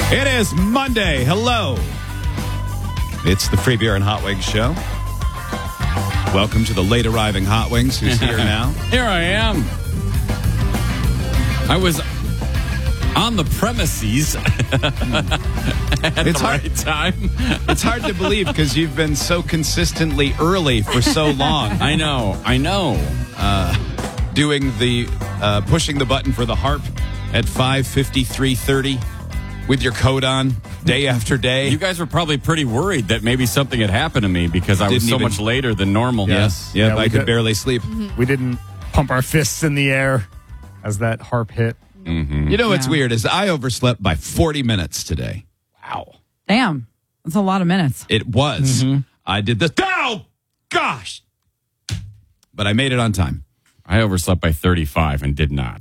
It is Monday. Hello. It's the Free Beer and Hot Wings show. Welcome to the late arriving Hot Wings, who's here now. Here I am. I was on the premises at the right time. It's hard to believe because you've been so consistently early for so long. I know. Doing the pushing the button for the harp at 5:53:30 with your coat on day after day. You guys were probably pretty worried that maybe something had happened to me because I was so much later than normal. Yes. Yeah, I could barely sleep. We didn't pump our fists in the air as that harp hit. Mm-hmm. You know what's weird is I overslept by 40 minutes today. Wow. Damn. That's a lot of minutes. It was. Mm-hmm. I did this. Oh, gosh. But I made it on time. I overslept by 35 and did not.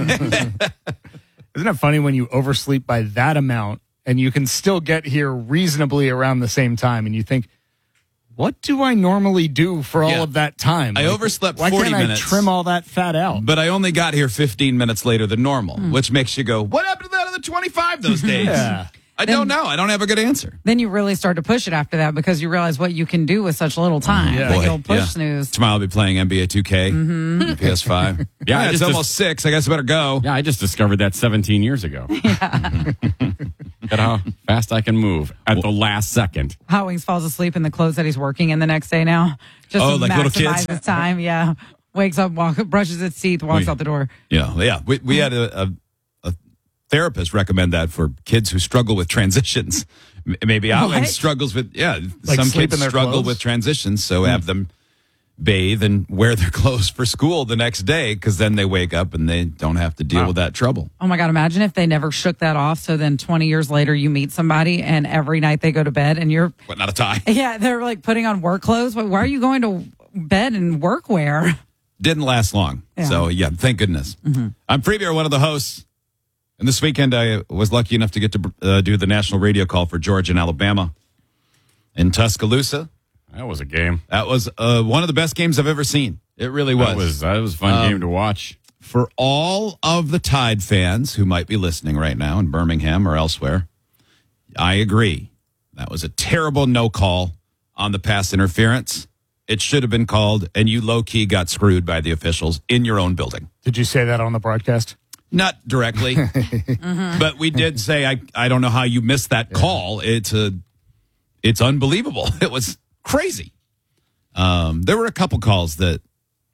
Isn't it funny when you oversleep by that amount and you can still get here reasonably around the same time and you think, what do I normally do for all of that time? I overslept 40 minutes. Why can't I trim all that fat out? But I only got here 15 minutes later than normal, which makes you go, what happened to that other 25 those days? I don't know. I don't have a good answer. Then you really start to push it after that because you realize what you can do with such little time. Yeah. Like you'll push snooze. Tomorrow I'll be playing NBA 2K, PS5. Yeah, it's almost 6. I guess I better go. Yeah, I just discovered that 17 years ago. Yeah. Look at how fast I can move at the last second. Hot Wings falls asleep in the clothes that he's working in the next day now. Just to like little kids? maximize his time. Yeah. Wakes up, brushes his teeth, walks out the door. Yeah. We had a therapist recommend that for kids who struggle with transitions. Maybe Alex struggles with, Like some sleep kids in their struggle clothes? with transitions, so have them bathe and wear their clothes for school the next day because then they wake up and they don't have to deal with that trouble. Oh my God, imagine if they never shook that off. So then 20 years later, you meet somebody and every night they go to bed and you're. But not a tie. Yeah, they're like putting on work clothes. Why are you going to bed in workwear? Didn't last long. Yeah. So, thank goodness. I'm Free Beer, one of the hosts. And this weekend, I was lucky enough to get to do the national radio call for Georgia and Alabama in Tuscaloosa. That was a game. That was one of the best games I've ever seen. It really was. That was a fun game to watch. For all of the Tide fans who might be listening right now in Birmingham or elsewhere, I agree. That was a terrible no call on the pass interference. It should have been called, and you low-key got screwed by the officials in your own building. Did you say that on the broadcast? Not directly, but we did say, I don't know how you missed that call. It's unbelievable. It was crazy. There were a couple calls that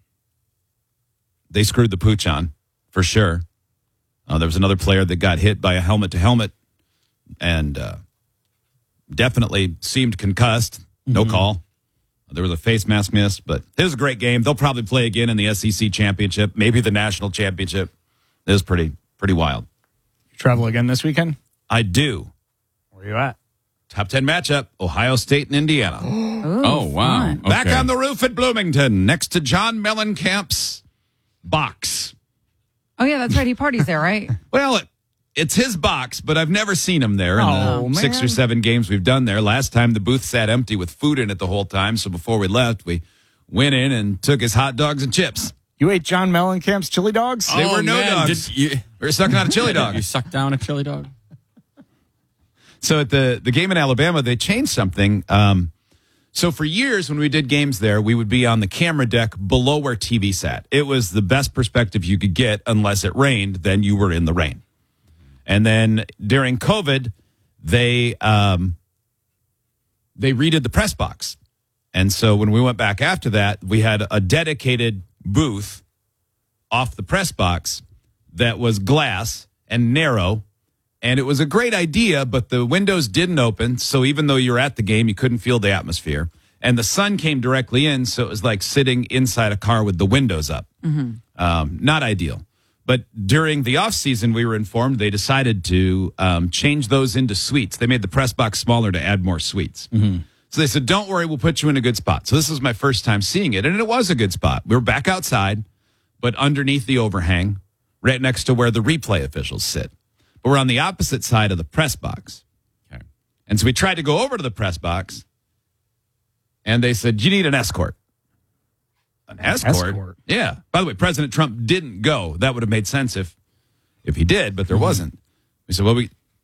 they screwed the pooch on, for sure. There was another player that got hit by a helmet-to-helmet and definitely seemed concussed. No call. There was a face mask missed, but it was a great game. They'll probably play again in the SEC championship, maybe the national championship. It was pretty wild. You travel again this weekend? I do. Where are you at? Top 10 matchup, Ohio State and Indiana. Ooh, Oh, wow. fun. Back Okay. on the roof at Bloomington, next to John Mellencamp's box. Oh, yeah, that's right. He parties there, right? Well, it's his box, but I've never seen him there in Oh, the 6 or man. 7 games we've done there. Last time the booth sat empty with food in it the whole time, so before we left, we went in and took his hot dogs and chips. You ate John Mellencamp's chili dogs? They were no dogs. Did you, We were sucking on a chili dog. you sucked down a chili dog? So at the game in Alabama, they changed something. So for years, when we did games there, we would be on the camera deck below where TV sat. It was the best perspective you could get unless it rained. Then you were in the rain. And then during COVID, they redid the press box. And so when we went back after that, we had a dedicated booth off the press box that was glass and narrow. And it was a great idea, but the windows didn't open. So even though you were at the game, you couldn't feel the atmosphere. And the sun came directly in. So it was like sitting inside a car with the windows up. Not ideal. But during the off season, we were informed they decided to change those into suites. They made the press box smaller to add more suites. So they said, don't worry, we'll put you in a good spot. So this was my first time seeing it, and it was a good spot. We were back outside, but underneath the overhang, right next to where the replay officials sit. But we're on the opposite side of the press box. Okay. And so we tried to go over to the press box, and they said, you need an escort. An escort? Yeah. By the way, President Trump didn't go. That would have made sense if he did, but there wasn't. We said, well,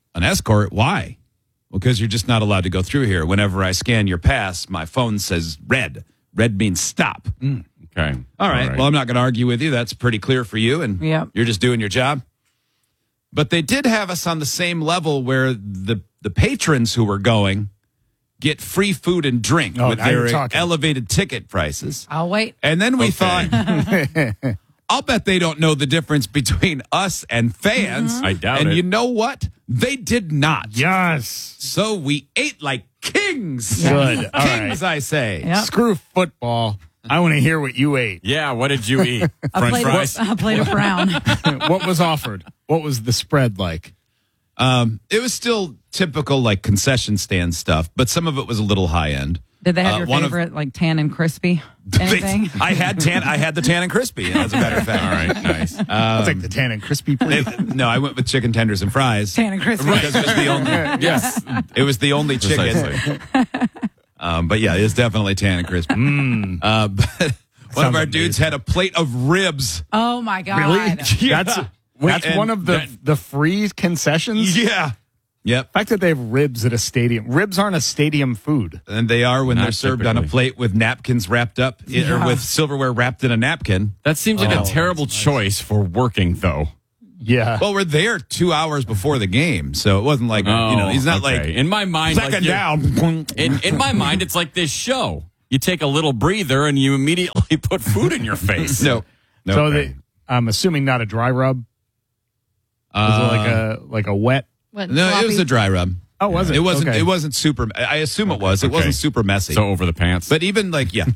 An escort? Why? Well, because you're just not allowed to go through here. Whenever I scan your pass, my phone says red. Red means stop. Okay. All right. Well, I'm not going to argue with you. That's pretty clear for you, and Yep. you're just doing your job. But they did have us on the same level where the patrons who were going get free food and drink Oh, with now you're their talking. elevated ticket prices. I'll wait. And then we thought, I'll bet they don't know the difference between us and fans. I doubt and it. you know what? They did not. Yes. So we ate like kings. Good. All Kings, right. I say. Yep. Screw football. I want to hear what you ate. Yeah, what did you eat? French fries? A plate of brown. What was offered? What was the spread like? It was still typical like concession stand stuff, but some of it was a little high end. Did they have your one of- favorite, like tan and crispy? Anything? I had the tan and crispy, as a matter of fact. All right, nice. I'll take the tan and crispy, please. No, I went with chicken tenders and fries. Tan and crispy. Because it was the only Yes. it was the only chicken. Precisely. But yeah, it's definitely tan and crispy. But one of our dudes had a plate of ribs. Oh my God. Really? Yeah. That's And one of the free concessions? Yeah. Yep. The fact that they have ribs at a stadium. Ribs aren't a stadium food. And they are when Not they're served on a typically. plate with napkins wrapped up or Yeah. with silverware wrapped in a napkin. That seems like Oh, a terrible choice for working, though. Yeah. Well, we're there 2 hours before the game, so it wasn't like he's not okay. like in my mind, like second you're- down. In my mind, it's like this show. You take a little breather and you immediately put food in your face. No. So I'm assuming not a dry rub. Was it like a wet? What, No, it sloppy? was a dry rub. Oh, was it? It wasn't. Okay. It wasn't super. I assume it was. It Okay. wasn't super messy. So over the pants. but even like, yeah.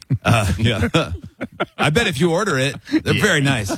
I bet if you order it, they're very nice.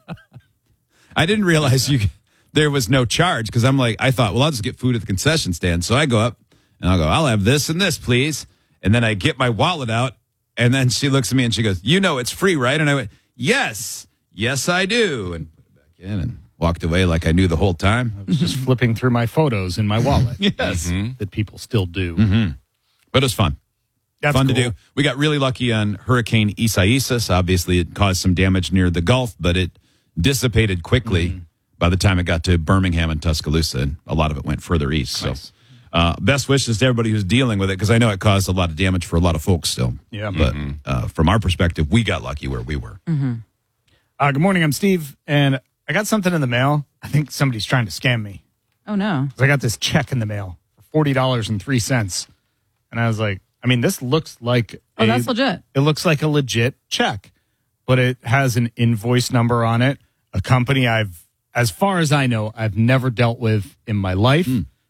I didn't realize there was no charge because I thought, well, I'll just get food at the concession stand. So I go up and I'll have this and this, please. And then I get my wallet out, and then she looks at me and she goes, it's free, right? And I went, yes, I do, and put it back in and walked away like I knew the whole time. I was just flipping through my photos in my wallet. Yes, That people still do. but it was fun. That's Fun cool. to do. We got really lucky on Hurricane Isaias. Obviously, it caused some damage near the Gulf, but it dissipated quickly by the time it got to Birmingham and Tuscaloosa, and a lot of it went further east. Nice. So, best wishes to everybody who's dealing with it, because I know it caused a lot of damage for a lot of folks still. Yeah. But from our perspective, we got lucky where we were. Good morning. I'm Steve, and I got something in the mail. I think somebody's trying to scam me. Oh no. So I got this check in the mail for $40.03, and I was like, this looks like Oh, that's legit. It looks like a legit check, but it has an invoice number on it. A company as far as I know, I've never dealt with in my life.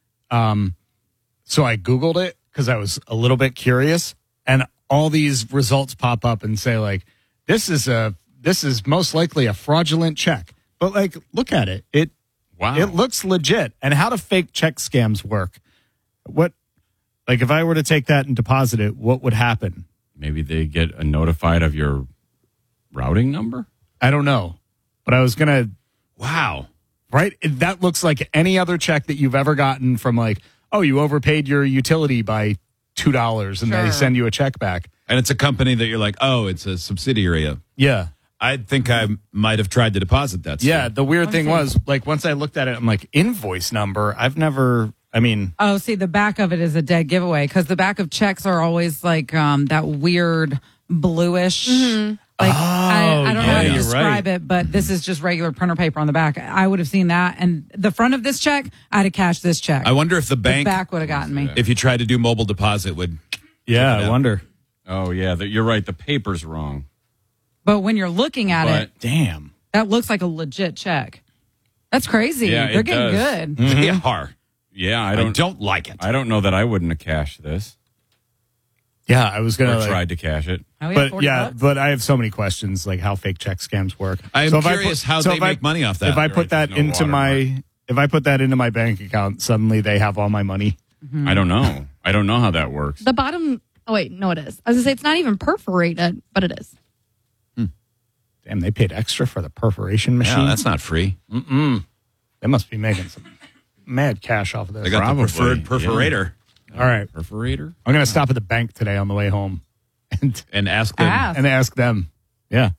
So I Googled it because I was a little bit curious, and all these results pop up and say like, this is most likely a fraudulent check. But like, look at it. It looks legit. And how do fake check scams work? Like if I were to take that and deposit it, what would happen? Maybe they get notified of your routing number? I don't know. But I was going to, Wow. right? That looks like any other check that you've ever gotten from like, oh, you overpaid your utility by $2 and they Sure. send you a check back. And it's a company that you're like, oh, it's a subsidiary of. Yeah. I think I might have tried to deposit that. Yeah. still. The weird thing was like, once I looked at it, I'm like, invoice number. Oh, see, the back of it is a dead giveaway because the back of checks are always like that weird bluish. Like I don't know how to you're describe right. it, but this is just regular printer paper on the back. I would have seen that, and the front of this check, I'd have cashed this check. I wonder if the the bank, back would have gotten me. if you tried to do mobile deposit, would. yeah, it I out. wonder. Oh, yeah. You're right. The paper's wrong. But when you're looking at But- it, Damn. that looks like a legit check. That's crazy. Yeah, They're it getting does. good. They are. Yeah, I don't like it. I don't know that I wouldn't have cashed this Yeah, I was going or to tried to cash it. Oh, we have But 40 yeah, bucks? but I have so many questions like how fake check scams work. I am So if curious how they if I- make money off that. If I You're put right, that there's no into watermark. if I put that into my bank account, suddenly they have all my money. I don't know. I don't know how that works. The bottom. Oh wait, no, it is. I was gonna say it's not even perforated, but it is. Damn, they paid extra for the perforation machine. Yeah, that's not free. They must be making some mad cash off of this. They got Probably, the preferred perforator. All right, Perforator? I'm going to stop at the bank today on the way home and And ask them. and ask them. Yeah,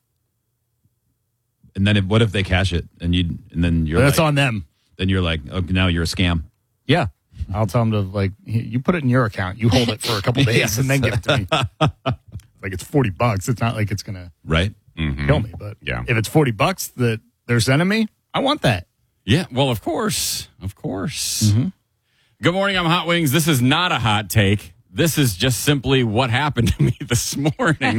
And then what if they cash it and then you're that's like, on them. then you're like, oh, now you're a scam. Yeah. I'll tell them to, like, you put it in your account. You hold it for a couple days Yes. and then give it to me. Like, it's $40. It's not like it's going to Right? kill me. But Yeah. if it's $40 that they're sending me, I want that. Yeah, well, of course. Of course. Good morning, I'm Hot Wings. This is not a hot take. This is just simply what happened to me this morning.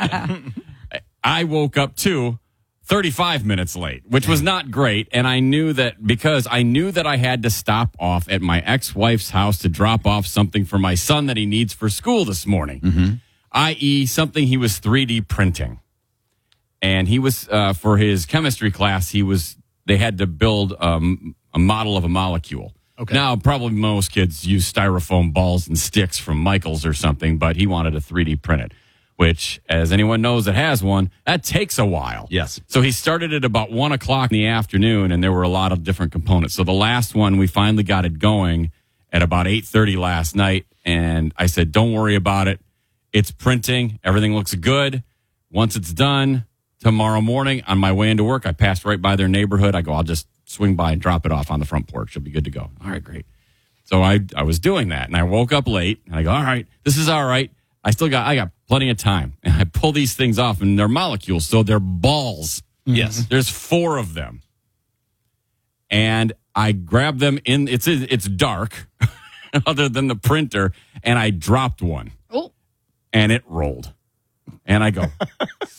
I woke up too 35 minutes late, which was not great. And I knew that because I knew that I had to stop off at my ex-wife's house to drop off something for my son that he needs for school this morning, i.e. something he was 3D printing. And he was, for his chemistry class, they had to build a model of a molecule. Okay. Now, probably most kids use styrofoam balls and sticks from Michael's or something, but he wanted to 3D print it, which, as anyone knows that has one, that takes a while. Yes. So he started at about 1 o'clock in the afternoon, and there were a lot of different components. So the last one, we finally got it going at about 8:30 last night, and I said, don't worry about it. It's printing. Everything looks good. Once it's done, tomorrow morning on my way into work, I passed right by their neighborhood. I go, I'll just swing by and drop it off on the front porch. It'll be good to go. All right, great. So I was doing that, and I woke up late, and I go, all right, this is all right. I got plenty of time. And I pull these things off, and they're molecules, so they're balls. Yes. There's 4 of them. And I grab them in, it's dark, other than the printer, and I dropped one. Oh. And it rolled. And I go,